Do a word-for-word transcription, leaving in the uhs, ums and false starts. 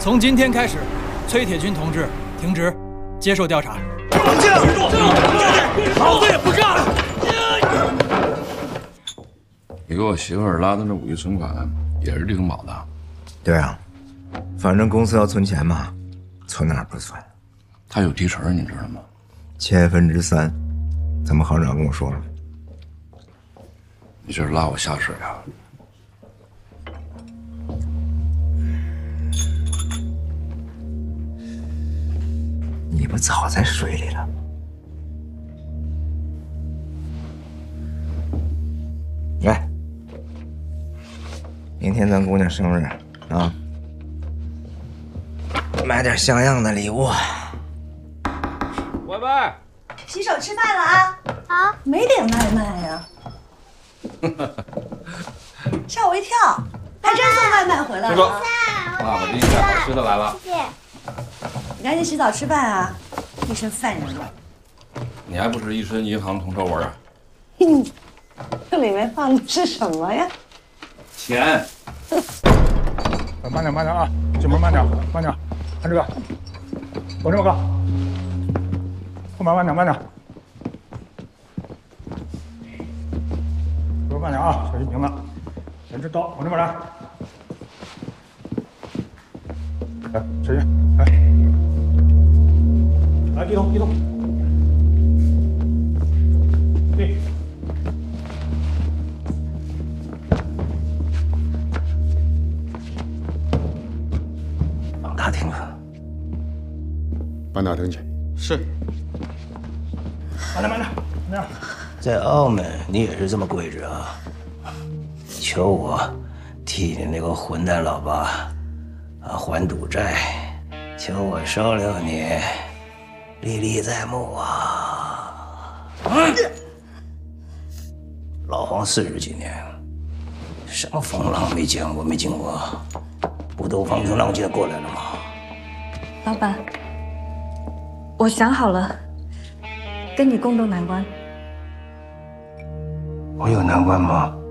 从今天开始，崔铁军同志停职，接受调查。 冷静，老子也不干了。 你给我媳妇儿拉的那五亿存款也是李东宝的？ 对啊，反正公司要存钱嘛，存哪儿不存？ 他有提成，你知道吗？ 千分之三，咱们行长跟我说了。 你这是拉我下水啊？ 你不早在水里了？来，明天咱姑娘生日啊，买点像样的礼物。 喂喂， 洗手吃饭了啊！ 好， 没点外卖呀？吓我一跳，还真送外卖回来了。 爸爸给你带好吃的来了。 谢谢。 你赶紧洗澡吃饭啊！一身饭人味。 你还不是一身银行铜臭味啊？ 嗯，这里面放的是什么呀？ 钱。 慢点，慢点啊！进门慢点，慢点，看这个，往这边靠，后面慢点，慢点，多慢点啊！小心瓶子，前置刀往这边来，来，小心，来，来，低头，低头，对。 打听了， 搬大厅去。 是。 慢点，慢点，慢点。 在澳门，你也是这么规矩啊？求我替你那个混蛋老爸啊还赌债，求我收留你，历历在目啊！嗯、老黄四十几年，什么风浪没见过没经过，不都风平浪静的过来了吗？ 老板，我想好了，跟你共度难关。 我有难关吗？